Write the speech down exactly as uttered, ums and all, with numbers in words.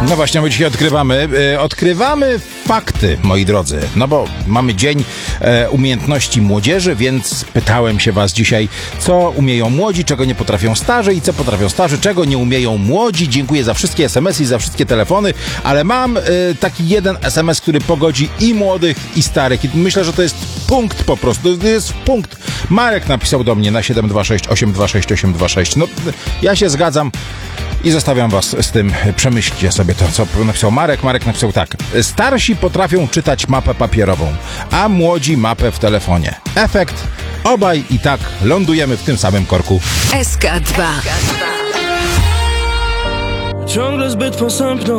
No właśnie, my dzisiaj odkrywamy, e, odkrywamy fakty, moi drodzy. No bo mamy dzień e, umiejętności młodzieży, więc pytałem się was dzisiaj, co umieją młodzi, czego nie potrafią starzy i co potrafią starzy, czego nie umieją młodzi. Dziękuję za wszystkie es em esy i za wszystkie telefony, ale mam e, taki jeden es em es, który pogodzi i młodych, i starych. I myślę, że to jest punkt po prostu. To jest punkt. Marek napisał do mnie na siedem dwa sześć osiem dwa sześć osiem dwa sześć. No, ja się zgadzam. I zostawiam was z tym. Przemyślcie sobie to, co napisał Marek. Marek napisał tak. Starsi potrafią czytać mapę papierową, a młodzi mapę w telefonie. Efekt. Obaj i tak lądujemy w tym samym korku. S K dwa. Ciągle zbyt posępną